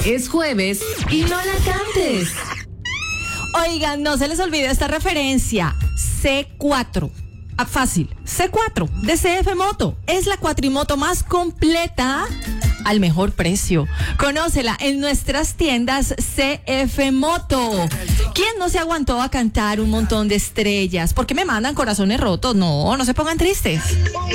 Es jueves y no la cantes. Oigan, no se les olvide esta referencia. C4. Fácil. C4 de CF Moto. Es la cuatrimoto más completa al mejor precio. Conócela en nuestras tiendas CF Moto. ¿Quién no se aguantó a cantar un montón de estrellas? ¿Por qué me mandan corazones rotos? No se pongan tristes.